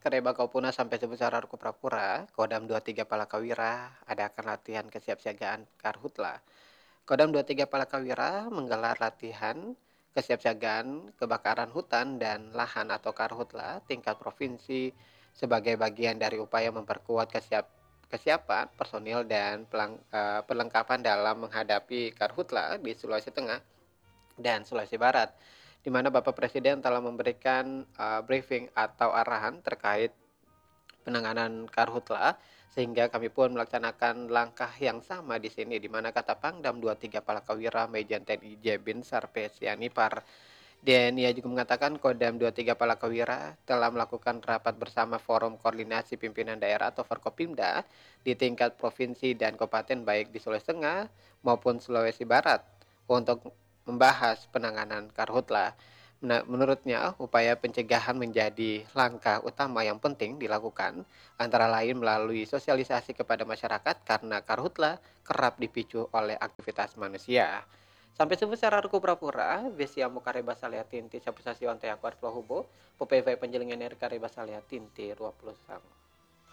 kareba kaupuna sampai sebesar Arku Prapura, Kodam 23 Palakawira adakan latihan kesiapsiagaan Karhutla. Kodam 23 Palakawira menggelar latihan kesiapsiagaan kebakaran hutan dan lahan atau Karhutla tingkat provinsi sebagai bagian dari upaya memperkuat kesiapan personil dan perlengkapan dalam menghadapi Karhutla di Sulawesi Tengah dan Sulawesi Barat, di mana Bapak Presiden telah memberikan briefing atau arahan terkait penanganan karhutla, sehingga kami pun melaksanakan langkah yang sama di sini, di mana kata Pangdam 23 Palakawira Majen TNI Jebin Sarpesianipar. Dan ia juga mengatakan Kodam 23 Palakawira telah melakukan rapat bersama Forum Koordinasi Pimpinan Daerah atau Forkopimda di tingkat provinsi dan kabupaten baik di Sulawesi Tengah maupun Sulawesi Barat untuk membahas penanganan karhutla. Nah, menurutnya, upaya pencegahan menjadi langkah utama yang penting dilakukan, antara lain melalui sosialisasi kepada masyarakat karena karhutla kerap dipicu oleh aktivitas manusia. Sampai sebesar Arku Prapura, Besiamu Kareba Salea Tinti, Sapusasi Onte Akuar Flohubo, Popevai Penjelingan Kareba Salea Tinti, 20 Sang.